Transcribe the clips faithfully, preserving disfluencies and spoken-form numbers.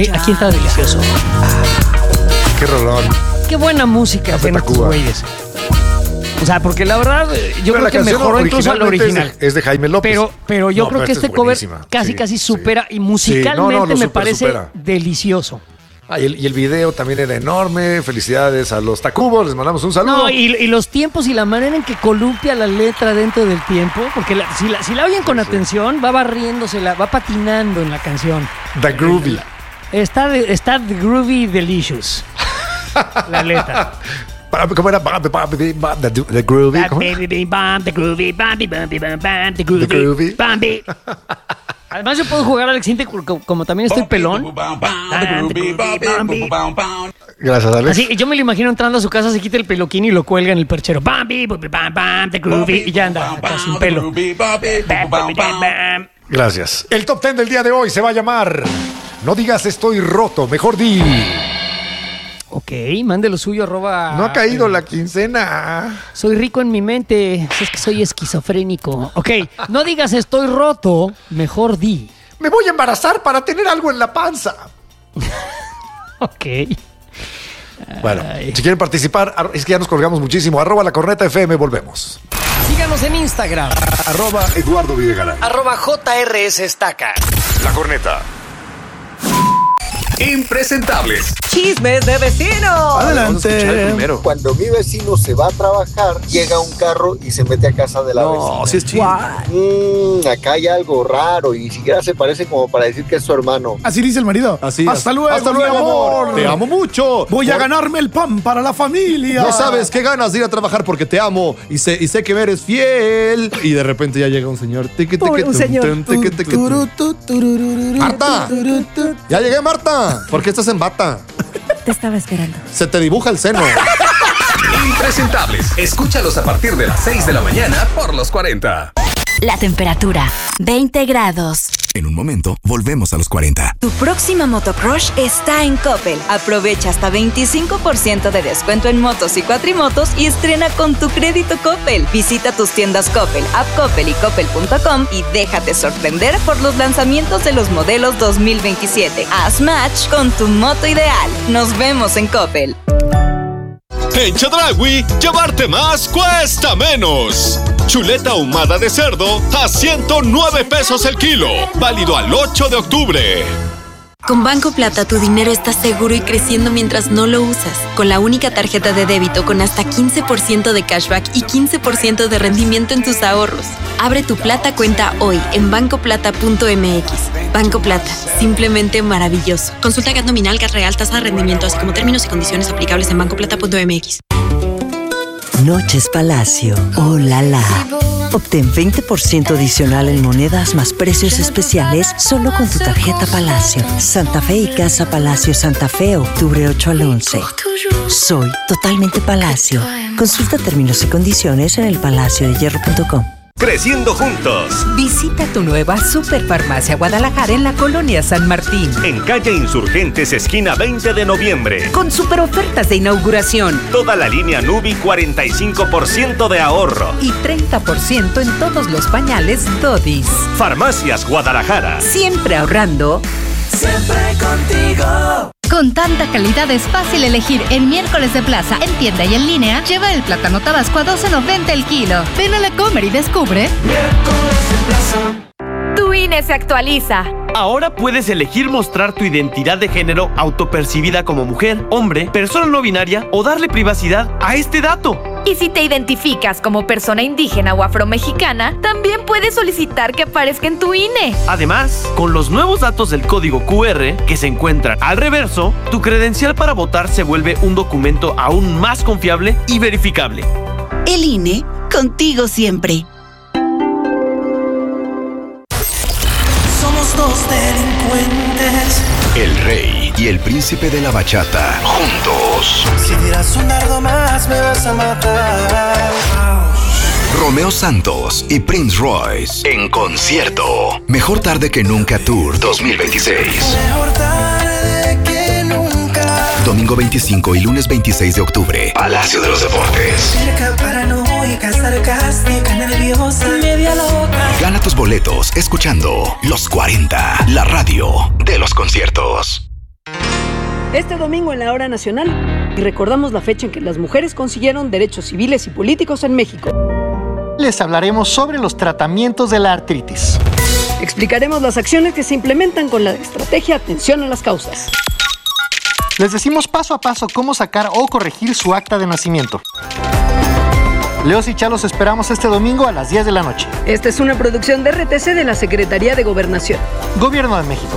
Aquí está delicioso. Qué rolón. Qué buena música hacen estos güeyes. O sea, porque la verdad, yo pero creo que mejoró incluso al original. Es de, es de Jaime López. Pero, pero yo no, creo pero que este cover casi, sí, casi supera. Sí. Y musicalmente sí, no, no, me super, parece supera. Delicioso. Ah, y, el, y el video también era enorme. Felicidades a los Tacubos, les mandamos un saludo. No, y, y los tiempos y la manera en que columpia la letra dentro del tiempo, porque la, si, la, si la oyen con sí, atención, sí. va barriéndosela, va patinando en la canción. The Groovy. Está, de, está The Groovy Delicious. La letra. ¿Cómo era? The Groovy. The Groovy, The Groovy, Bambi. Además yo puedo jugar Alex Intec como también estoy pelón. Gracias, Alex. Así, yo me lo imagino entrando a su casa, se quita el peluquín y lo cuelga en el perchero. Bambi, bam, bam, The Groovy. Y ya anda acá sin pelo. Gracias. El top ten del día de hoy se va a llamar No digas estoy roto, mejor di. Ok, mande lo suyo, arroba... No ha caído eh, la quincena. Soy rico en mi mente, es que soy esquizofrénico. Ok, no digas estoy roto, mejor di. Me voy a embarazar para tener algo en la panza. Ok. Bueno, Ay. si quieren participar, es que ya nos colgamos muchísimo. Arroba La Corneta F M, volvemos. Síganos en Instagram. Arroba Eduardo Videgaray. Arroba J R S Estaca. La Corneta. Impresentables. Chismes de vecinos. Adelante. Cuando mi vecino se va a trabajar, llega un carro y se mete a casa de la no, vecina. No, si es chido. Mm, acá hay algo raro y ni siquiera se parece como para decir que es su hermano. Así dice el marido. Así. Hasta luego, Hasta luego, amor. Te amo mucho. Voy Por... a ganarme el pan para la familia. No sabes qué ganas de ir a trabajar porque te amo y sé, y sé que eres fiel. Y de repente ya llega un señor. Tiqui, tiqui, un tum, señor. Tum, tiqui, tiqui, tum. Marta. Ya llegué, Marta. ¿Por qué estás en bata? Te estaba esperando. Se te dibuja el seno. Impresentables. Escúchalos a partir de las seis de la mañana por los cuarenta. La temperatura, veinte grados. En un momento, volvemos a los cuarenta. Tu próxima motocrush está en Coppel. Aprovecha hasta veinticinco por ciento de descuento en motos y cuatrimotos y estrena con tu crédito Coppel. Visita tus tiendas Coppel, App Coppel y Coppel punto com y déjate sorprender por los lanzamientos de los modelos dos mil veintisiete. Haz match con tu moto ideal. Nos vemos en Coppel. En Chedraui, llevarte más cuesta menos. Chuleta ahumada de cerdo a ciento nueve pesos el kilo. Válido al ocho de octubre. Con Banco Plata tu dinero está seguro y creciendo mientras no lo usas. Con la única tarjeta de débito con hasta quince por ciento de cashback y quince por ciento de rendimiento en tus ahorros. Abre tu Plata cuenta hoy en banco plata punto m x. Banco Plata, simplemente maravilloso. Consulta G A T nominal, G A T real, tasa de rendimiento, así como términos y condiciones aplicables en banco plata punto m x. Noches Palacio. ¡Oh, la la! Obtén veinte por ciento adicional en monedas más precios especiales solo con tu tarjeta Palacio. Santa Fe y Casa Palacio Santa Fe, octubre ocho al once. Soy totalmente Palacio. Consulta términos y condiciones en el palacio de hierro punto com. Creciendo juntos. Visita tu nueva Superfarmacia Guadalajara en la colonia San Martín. En calle Insurgentes, esquina veinte de noviembre. Con super ofertas de inauguración. Toda la línea Nubi, cuarenta y cinco por ciento de ahorro. Y treinta por ciento en todos los pañales Dodis. Farmacias Guadalajara. Siempre ahorrando. Siempre contigo. Con tanta calidad es fácil elegir en Miércoles de Plaza, en tienda y en línea. Lleva el plátano tabasco a doce noventa el kilo. Ven a la Comer y descubre. Miércoles de Plaza. Tu I N E se actualiza. Ahora puedes elegir mostrar tu identidad de género autopercibida como mujer, hombre, persona no binaria o darle privacidad a este dato. Y si te identificas como persona indígena o afromexicana, también puedes solicitar que aparezca en tu I N E. Además, con los nuevos datos del código Q R que se encuentran al reverso, tu credencial para votar se vuelve un documento aún más confiable y verificable. El I N E, contigo siempre. Somos dos delincuentes. El rey y el príncipe de la bachata, juntos. Si tiras un dardo más, me vas a matar. Romeo Santos y Prince Royce en concierto. Mejor tarde que nunca Tour dos mil veintiséis. Mejor tarde que nunca. Domingo veinticinco y lunes veintiséis de octubre. Palacio de los Deportes. Cerca, paranoica, sarcástica, nerviosa, media loca. Gana tus boletos escuchando Los cuarenta, la radio de los conciertos. Este domingo en la Hora Nacional y recordamos la fecha en que las mujeres consiguieron derechos civiles y políticos en México. Les hablaremos sobre los tratamientos de la artritis. Explicaremos las acciones que se implementan con la estrategia Atención a las Causas. Les decimos paso a paso cómo sacar o corregir su acta de nacimiento. Leos y Chá los esperamos este domingo a las diez de la noche. Esta es una producción de R T C de la Secretaría de Gobernación. Gobierno de México.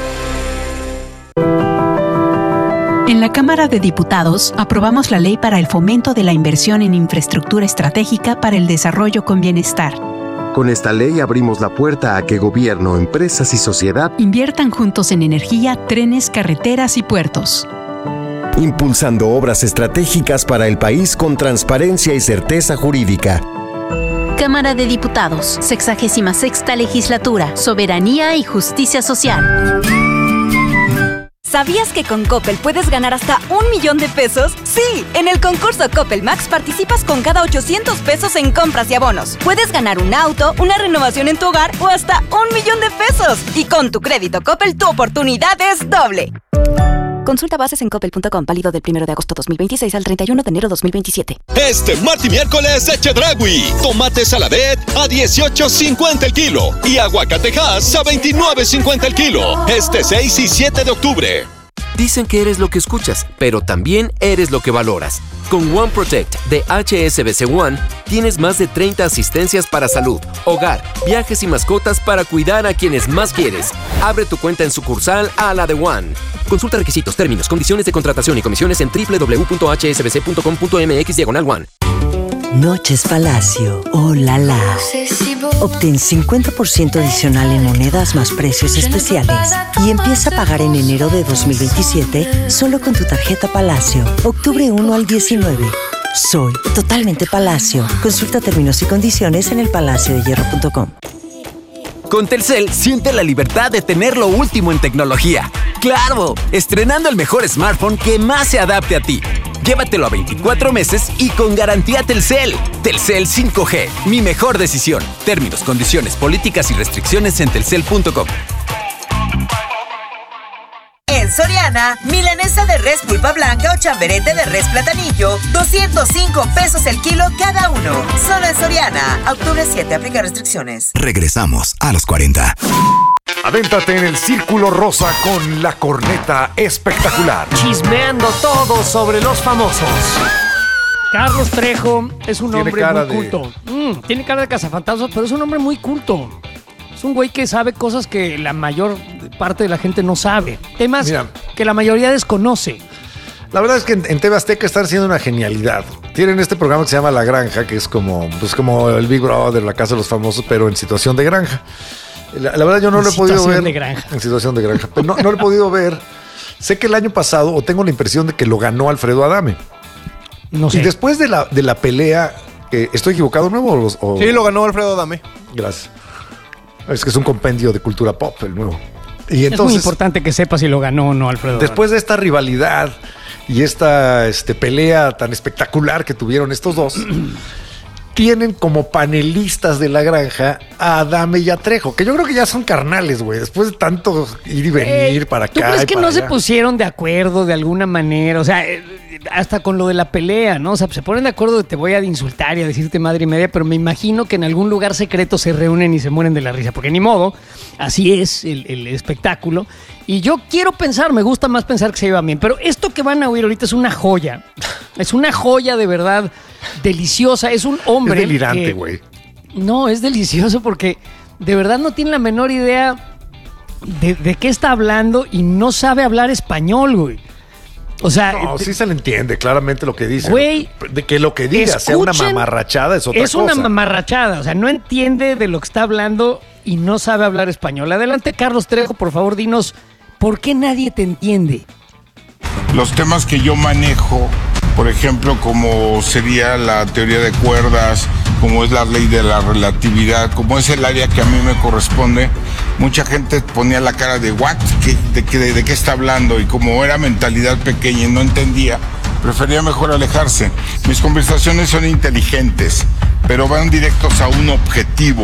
En la Cámara de Diputados aprobamos la ley para el fomento de la inversión en infraestructura estratégica para el desarrollo con bienestar. Con esta ley abrimos la puerta a que gobierno, empresas y sociedad inviertan juntos en energía, trenes, carreteras y puertos. Impulsando obras estratégicas para el país con transparencia y certeza jurídica. Cámara de Diputados, sexagésima sexta legislatura, soberanía y justicia social. ¿Sabías que con Coppel puedes ganar hasta un millón de pesos? ¡Sí! En el concurso Coppel Max participas con cada ochocientos pesos en compras y abonos. Puedes ganar un auto, una renovación en tu hogar o hasta un millón de pesos. Y con tu crédito Coppel, tu oportunidad es doble. Consulta bases en coppel punto com, válido del primero de agosto dos mil veintiséis al treinta y uno de enero dos mil veintisiete. Este martes y miércoles de Chedraui. Tomate saladet a dieciocho cincuenta el kilo y aguacatejas a veintinueve cincuenta el kilo. Este seis y siete de octubre. Dicen que eres lo que escuchas, pero también eres lo que valoras. Con One Protect de H S B C One, tienes más de treinta asistencias para salud, hogar, viajes y mascotas para cuidar a quienes más quieres. Abre tu cuenta en sucursal a la de One. Consulta requisitos, términos, condiciones de contratación y comisiones en doble u doble u doble u punto h s b c punto com punto m x diagonal one. Noches Palacio, oh la la. Obtén cincuenta por ciento adicional en monedas más precios especiales y empieza a pagar en enero de dos mil veintisiete solo con tu tarjeta Palacio. Octubre uno al diecinueve. Soy totalmente Palacio. Consulta términos y condiciones en el palacio de hierro punto com. Con Telcel, siente la libertad de tener lo último en tecnología. ¡Claro! Estrenando el mejor smartphone que más se adapte a ti. Llévatelo a veinticuatro meses y con garantía Telcel. Telcel cinco G, mi mejor decisión. Términos, condiciones, políticas y restricciones en telcel punto com. En Soriana, milanesa de res pulpa blanca o chamberete de res platanillo, doscientos cinco pesos el kilo cada uno. Solo en Soriana. Octubre siete, aplica restricciones. Regresamos a los cuarenta. Adéntrate en el Círculo Rosa con la corneta espectacular. Chismeando todo sobre los famosos. Carlos Trejo es un hombre muy de... culto. Mm, tiene cara de cazafantasmas, pero es un hombre muy culto. Es un güey que sabe cosas que la mayor parte de la gente no sabe. Temas Mira, que la mayoría desconoce. La verdad es que en, en T V Azteca están haciendo una genialidad. Tienen este programa que se llama La Granja, que es como, pues como el Big Brother, la Casa de los Famosos, pero en situación de granja. La, la verdad yo no en lo he podido ver. De granja. En situación de granja. Pero no, no lo he podido ver. Sé que el año pasado, o tengo la impresión de que lo ganó Alfredo Adame. No sé. Y después de la, de la pelea, eh, ¿estoy equivocado de nuevo? O, o... Sí, lo ganó Alfredo Adame. Gracias. Es que es un compendio de cultura pop, el nuevo. Y entonces, es muy importante que sepa si lo ganó o no Alfredo Adame. Después de esta rivalidad y esta este, pelea tan espectacular que tuvieron estos dos, tienen como panelistas de La Granja a Adame y a Trejo, que yo creo que ya son carnales, güey. Después de tanto ir y venir eh, para acá. ¿Tú crees que no allá? se pusieron de acuerdo de alguna manera? O sea, hasta con lo de la pelea, ¿no? O sea, se ponen de acuerdo de te voy a insultar y a decirte madre y media, pero me imagino que en algún lugar secreto se reúnen y se mueren de la risa, porque ni modo, así es el, el espectáculo. Y yo quiero pensar, me gusta más pensar que se lleva bien, pero esto que van a oír ahorita es una joya. Es una joya de verdad deliciosa. Es un hombre. Es delirante, güey. No, es delicioso porque de verdad no tiene la menor idea de, de qué está hablando y no sabe hablar español, güey. O sea, no, sí se le entiende claramente lo que dice. Güey, de que lo que diga sea una mamarrachada es otra es cosa. Es una mamarrachada, o sea, no entiende de lo que está hablando y no sabe hablar español. Adelante, Carlos Trejo, por favor, dinos, ¿por qué nadie te entiende? Los temas que yo manejo, por ejemplo, como sería la teoría de cuerdas, como es la ley de la relatividad, como es el área que a mí me corresponde, mucha gente ponía la cara de ¿what? ¿Qué, de, qué, de, ¿De qué está hablando? Y como era mentalidad pequeña y no entendía, prefería mejor alejarse. Mis conversaciones son inteligentes, pero van directos a un objetivo.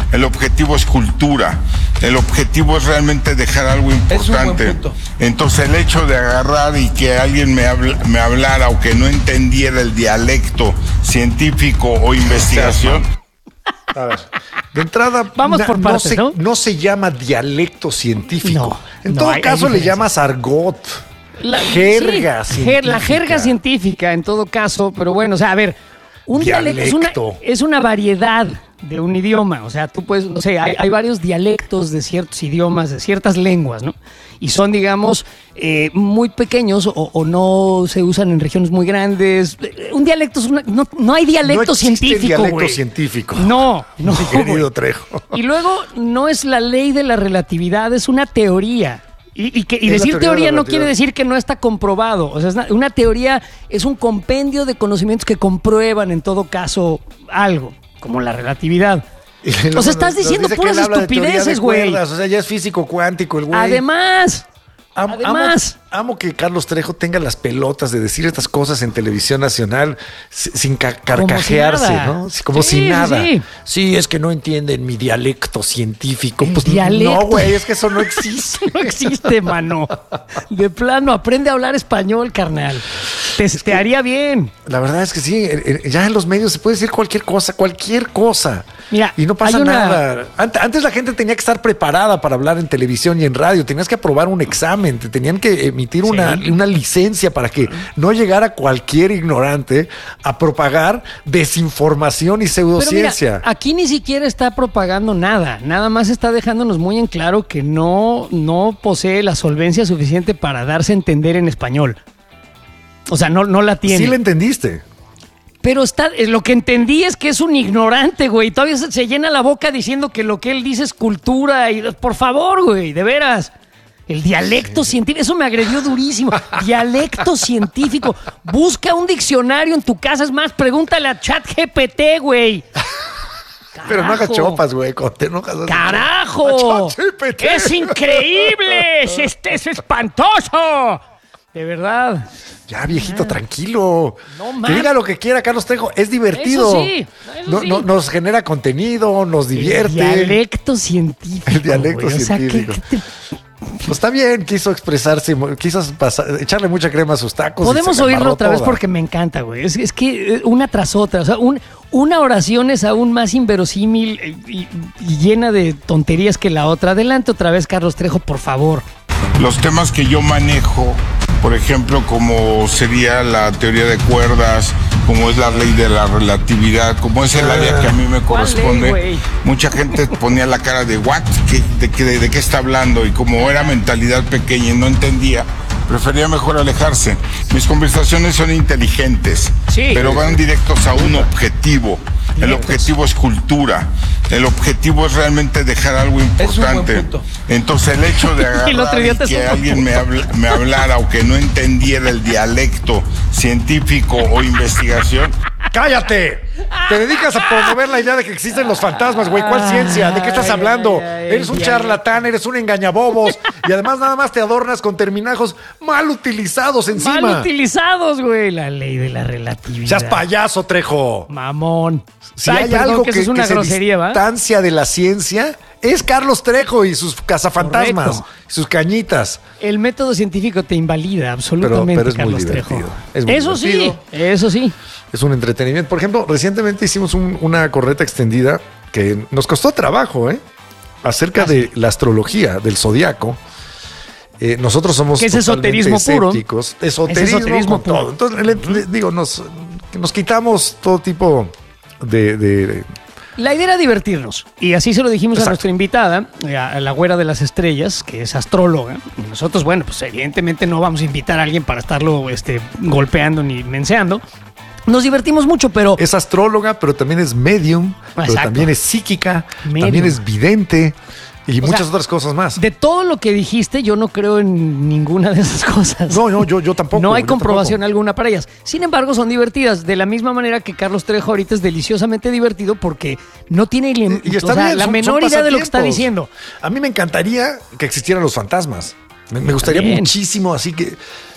el objetivo es cultura, el objetivo es realmente dejar algo importante. Entonces el hecho de agarrar y que alguien me, habla, me hablara o que no entendiera el dialecto científico o investigación. A ver, de entrada, Vamos por na, partes, no, se, ¿no? no se llama dialecto científico. No, en no, todo hay- caso hay le diferencia. llamas argot. La jerga sí, científica. jer- la jerga científica en todo caso, pero bueno, o sea, a ver, un dialecto, es, una, Dialecto. es una variedad de un idioma, o sea, tú puedes, no sé, hay, hay varios dialectos de ciertos idiomas, de ciertas lenguas, ¿no? Y son, digamos, eh, muy pequeños o, o no se usan en regiones muy grandes. Un dialecto es una, no, no hay dialecto no existe científico, dialecto güey. científico. No, no, Mi querido güey. Trejo. Y luego no es la ley de la relatividad, es una teoría. Y, y que, y Es la decir teoría de teoría la no relatividad. quiere decir que no está comprobado. O sea, es una, una teoría es un compendio de conocimientos que comprueban en todo caso algo, como la relatividad. Y O sea, luego estás nos- nos diciendo dice que puras él habla de teoría de estupideces, güey. cuerdas, O sea, ya es físico cuántico el güey. Además, Am- además. Amo, amo que Carlos Trejo tenga las pelotas de decir estas cosas en televisión nacional si- sin ca- carcajearse, nada. ¿no? Sí, Como Sí, si sí, nada. sí. Sí, es que no entienden mi dialecto científico. El Pues dialecto. no, güey, es que eso no existe. no existe, mano. De plano, aprende a hablar español, carnal. Te, te haría bien. La verdad es que sí, eh, eh, ya en los medios se puede decir cualquier cosa, cualquier cosa. Mira, y no pasa hay una- nada. Ant- Antes la gente tenía que estar preparada para hablar en televisión y en radio. Tenías que aprobar un examen, te tenían que emitir una, Sí. una licencia para que no llegara cualquier ignorante a propagar desinformación y Pero mira, pseudociencia. aquí ni siquiera está propagando nada. Nada más está dejándonos muy en claro que no, no posee la solvencia suficiente para darse a entender en español. O sea, no, no la tiene. Sí le entendiste. Pero está, eh, lo que entendí es que es un ignorante, güey. Todavía se, se llena la boca diciendo que lo que él dice es cultura. Y, por favor, güey, de veras. El dialecto científico, eso me agredió durísimo. Dialecto científico. Busca un diccionario en tu casa. Es más, pregúntale a ChatGPT, güey. Pero no hagas Carajo. chopas, güey. Cuando te enojas. haces- ¡Carajo! ChatGPT. ¡Es increíble! ¡Es, este, es espantoso! De verdad. Ya, viejito, tranquilo. No, que man. diga lo que quiera, Carlos Trejo. Es divertido. Eso sí, eso No- sí. no- nos genera contenido, nos divierte. El dialecto científico. El dialecto güey. O sea, ¿qué- científico. qué te- Pues está bien, quiso expresarse, quiso pasar- echarle mucha crema a sus tacos. y Podemos se la oírlo embarró otra vez toda. porque me encanta, güey. Es, es que eh, una tras otra. O sea, un- una oración es aún más inverosímil eh, y, y llena de tonterías que la otra. Adelante otra vez, Carlos Trejo, por favor. Los temas que yo manejo, por ejemplo, como sería la teoría de cuerdas, como es la ley de la relatividad, como es el área que a mí me corresponde, güey? mucha gente ponía la cara de ¿what? ¿Qué- de, qué, de, de qué está hablando? Y como era mentalidad pequeña y no entendía, prefería mejor alejarse. Mis conversaciones son inteligentes, Sí. pero van directos a un objetivo. El objetivo es cultura. El objetivo es realmente dejar algo importante. Entonces el hecho de Y el otro agarrar día y te que supo. alguien me, habla- me hablara o que no entendiera el dialecto científico o investigación. ¡Cállate! Te dedicas a promover la idea de que existen los fantasmas, güey. ¿Cuál ciencia? ¿De qué estás Ay, hablando? ay, ay, eres un ay, charlatán, eres un engañabobos. Y además nada más te adornas con terminajos mal utilizados encima. Mal utilizados, güey. La ley de la relatividad. Seas payaso, Trejo. Mamón. Si Ay, hay perdón, algo que que, eso es una que se grosería, ¿va? distancia de la ciencia, es Carlos Trejo y sus cazafantasmas, Correcto. y sus cañitas. El método científico te invalida absolutamente, pero es muy Carlos divertido. Trejo. Es muy Eso divertido. sí, eso sí. Es un entretenimiento. Por ejemplo, recientemente hicimos un- una correta extendida que nos costó trabajo, ¿eh? Acerca Ah, de la astrología, del zodiaco. Eh, nosotros somos Que es totalmente esoterismo puro. escépticos. Esoterismo, Es esoterismo con puro. todo. Entonces, le- le- digo, nos, nos quitamos todo tipo de... de- de- La idea era divertirnos. Y así se lo dijimos Exacto. a nuestra invitada, a a la güera de las estrellas, que es astróloga. Y nosotros, bueno, pues evidentemente no vamos a invitar a alguien para estarlo este, golpeando ni menseando. Nos divertimos mucho, pero es astróloga, pero también es medium, pero Exacto. también es psíquica, Medium. también es vidente y O muchas sea, otras cosas más. de todo lo que dijiste, yo no creo en ninguna de esas cosas. No, no, yo, yo tampoco. No hay yo comprobación tampoco. alguna para ellas. Sin embargo, son divertidas. De la misma manera que Carlos Trejo ahorita es deliciosamente divertido porque no tiene ni- Y está o sea, bien, la son- menor son idea de lo que está pasatiempos. diciendo. A mí me encantaría que existieran los fantasmas. Me, me gustaría También. muchísimo, así que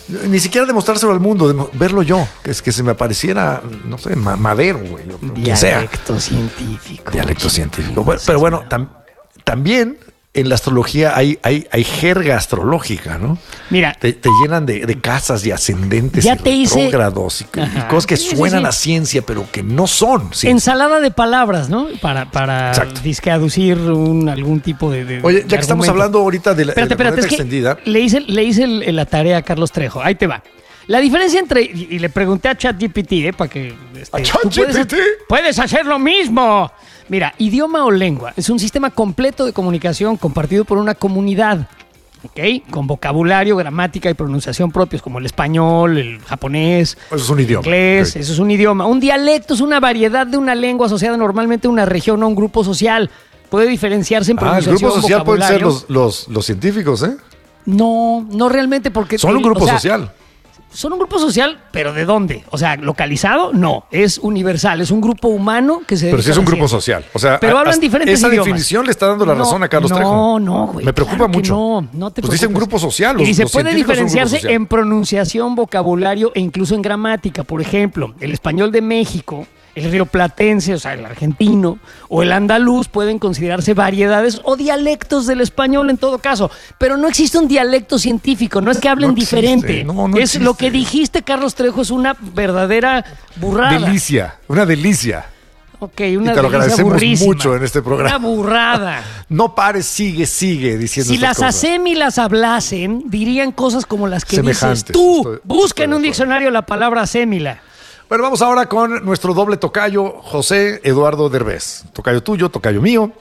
Ni siquiera demostrárselo al mundo, de verlo yo, que es que se me apareciera, no sé, ma- Madero, güey. Dialecto científico. Dialecto científico. Bueno, pero bueno, tam- también en la astrología hay, hay, hay jerga astrológica, ¿no? Mira. Te, te llenan de, de casas y ascendentes Ya y te hice- retrógrados y, y cosas que Sí, sí, suenan sí. a ciencia, pero que no son. Sí. Ensalada de palabras, ¿no? Para, para disque aducir un, algún tipo de, de Oye, ya que estamos argumento. hablando ahorita de la, Espérate, de la espérate, moneta es que extendida. le hice, le hice el- la tarea a Carlos Trejo. Ahí te va. La diferencia entre, y, y le pregunté a ChatGPT, ¿eh? Para que... Este, tú puedes, puedes hacer lo mismo. Mira, idioma o lengua es un sistema completo de comunicación compartido por una comunidad, ¿ok? Con vocabulario, gramática y pronunciación propios, como el español, el japonés, Eso es un idioma. inglés, Ok. eso es un idioma. Un dialecto es una variedad de una lengua asociada normalmente a una región o a un grupo social. Puede diferenciarse en Ah, el pronunciación, grupo social pueden ser vocabulario. los, los, los científicos, ¿eh? No, no realmente porque... Son un el- grupo o sea, social. Son un grupo social, pero ¿de dónde? O sea, ¿localizado? No, es universal, es un grupo humano que se... Pero sí dedica es a un la grupo ciencia. social. O sea, Pero a- hablan hasta diferentes esa idiomas. definición le está dando la No, razón a Carlos no, Trejo. no, güey, Me preocupa claro que mucho. no, no te Pues dice un preocupes. grupo social. Y Los, dice, los puede científicos son un grupo diferenciarse social. en pronunciación, vocabulario e incluso en gramática. Por ejemplo, el español de México, el rioplatense, o sea, el argentino, o el andaluz pueden considerarse variedades o dialectos del español en todo caso. Pero no existe un dialecto científico, no es que hablen No existe, diferente. no, no es existe. lo que dijiste, Carlos Trejo, es una verdadera burrada. Delicia, una delicia. Ok, Y una te lo delicia agradecemos burrísima. mucho en este programa. Una burrada. No pares, sigue, sigue diciendo Si estas las cosas. asémilas hablasen, dirían cosas como las que Semejantes, dices tú. estoy- Busca en un diccionario la palabra asémila. Bueno, vamos ahora con nuestro doble tocayo, José Eduardo Derbez. Tocayo tuyo, tocayo mío.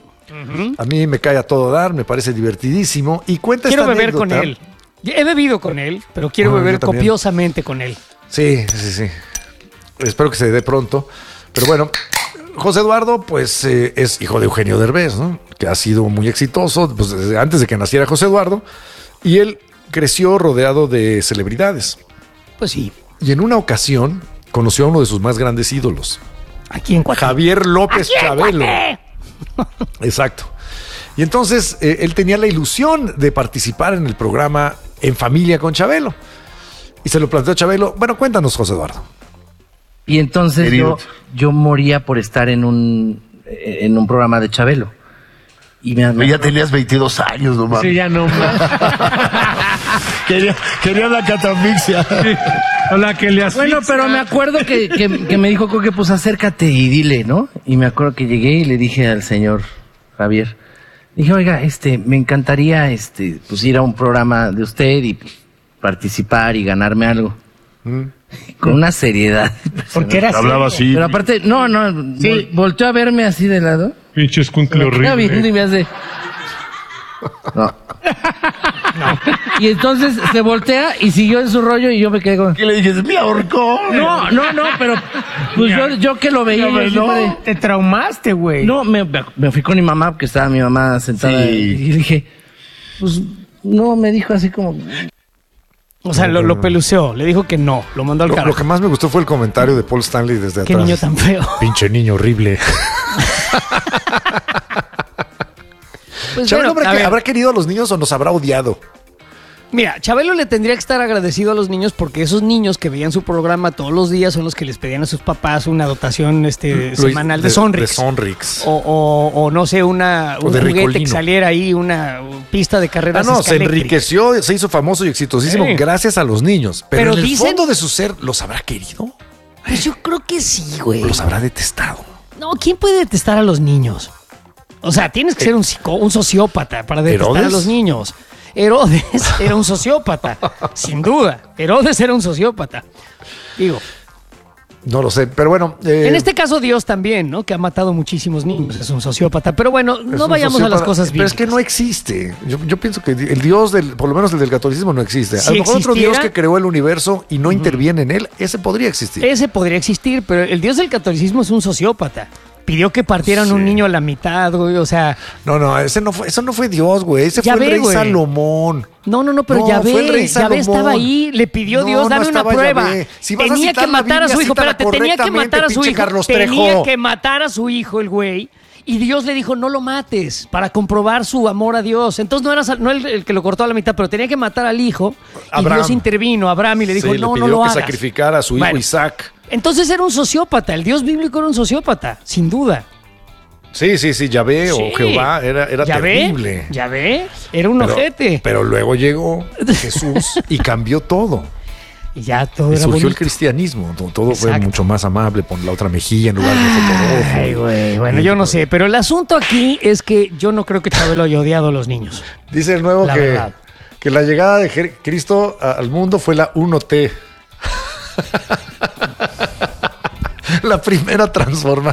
A mí me cae a todo dar, me parece divertidísimo. Y cuenta Quiero esta beber con anécdota. él. He bebido con él, pero quiero Ah, yo beber también. copiosamente con él. Sí, sí, sí. Espero que se dé pronto. Pero bueno, José Eduardo, pues eh, es hijo de Eugenio Derbez, ¿no? Que ha sido muy exitoso pues, desde antes de que naciera José Eduardo. Y él creció rodeado de celebridades. Pues sí. Y en una ocasión conoció a uno de sus más grandes ídolos. Aquí en Cuate. Javier López Aquí en Chabelo. Cuate. Exacto. Y entonces eh, él tenía la ilusión de participar en el programa En Familia con Chabelo. Y se lo planteó a Chabelo. Bueno, cuéntanos, José Eduardo. Y entonces Querido. yo, yo moría por estar en un, en un programa de Chabelo. Y me, me- Ya tenías veintidós años, no mames. Sí, ya no. quería, quería la catafixia. Hola, que le Bueno, pero me acuerdo que, que, que me dijo Coque, pues acércate y dile, ¿no? Y me acuerdo que llegué y le dije al señor Javier, dije, oiga, este, me encantaría, este, pues ir a un programa de usted y pues, participar y ganarme algo. Con una seriedad. Porque era Hablaba serio. así. Pero aparte, no, no, vol- volteó a verme así de lado. Pinche escuincle Me queda viendo y horrible. me hace. No. Y entonces se voltea y siguió en su rollo y yo me quedé con. ¿Qué le dije? ¡Me ahorcó! No, no, no, pero pues yo, yo que lo veía. No, yo no, siempre- te traumaste, güey. No, me, me fui con mi mamá, porque estaba mi mamá sentada. Sí. Y dije, pues no, me dijo así como. O sea, lo, lo peluceó, le dijo que no, lo mandó al Lo, carajo. lo que más me gustó fue el comentario de Paul Stanley desde Qué atrás. niño tan feo. Pinche niño horrible. Pues Chabelo bueno, habrá, a que- ver. ¿habrá querido a los niños o nos habrá odiado? Mira, Chabelo le tendría que estar agradecido a los niños porque esos niños que veían su programa todos los días son los que les pedían a sus papás una dotación este, Lo- semanal de, Sonrix. De Sonrix. O, o- o no sé, una, O un de juguete Ricolino. que saliera ahí, una pista de Ah, carreras no, se escaléctricas. enriqueció, se hizo famoso y exitosísimo Sí. gracias a los niños. Pero, Pero en el dicen- fondo de su ser, ¿los habrá querido? Pues yo creo que sí, güey. ¿Los habrá detestado? No, ¿quién puede detestar a los niños? O sea, tienes que ser un, psico- un sociópata para detestar ¿Herodes? a los niños. Herodes era un sociópata, sin duda. Herodes era un sociópata. Digo, No lo sé, pero bueno. eh, en este caso Dios también, ¿no? Que ha matado muchísimos niños, es un sociópata. Pero bueno, es no un vayamos a las sociópata, cosas Pero es que bíblicas. no existe. Yo, yo pienso que el Dios, del, por lo menos el del catolicismo, no existe. Si a lo mejor otro existiera- Dios que creó el universo y no interviene en él, ese podría existir. Ese podría existir, pero el Dios del catolicismo es un sociópata. Pidió que partieran un niño a la mitad, güey, o sea... No, no, ese no fue, eso no fue Dios, güey. Ese Ya fue el ve, rey güey. Salomón. No, no, no, pero No, Yahvé, fue el rey Yahvé Salomón. estaba ahí, le pidió No, Dios, no dame una estaba prueba. Yahvé. Si vas a tenía citar que la matar a Biblia, su hijo, cítala espérate, tenía que matar a su correctamente, hijo, pinche Carlos tenía Trejo. que matar a su hijo el güey, Y Dios le dijo, no lo mates, para comprobar su amor a Dios. Entonces no era no el, el que lo cortó a la mitad, pero tenía que matar al hijo. Abraham. Y Dios intervino a Abraham y le dijo, Sí, no, le no pidió lo que hagas. sacrificara a su hijo Bueno, Isaac. Entonces era un sociópata. El Dios bíblico era un sociópata, sin duda. Sí, sí, sí, Yahvé Sí. o Jehová era, era ¿Ya ve? terrible. ¿Ya ve? Era un Pero- ojete. Pero luego llegó Jesús y cambió todo. Y ya todo Y era surgió el bonito. cristianismo. Todo, todo fue Exacto. mucho más amable. Pon la otra mejilla en lugar de fotorojo. Ay, güey. Bueno, yo no sé. Pero el asunto aquí es que yo no creo que Chabelo haya odiado a los niños. Dice el nuevo La que, verdad. que la llegada de Jer- Cristo a- al mundo fue la uno T. La primera transformación.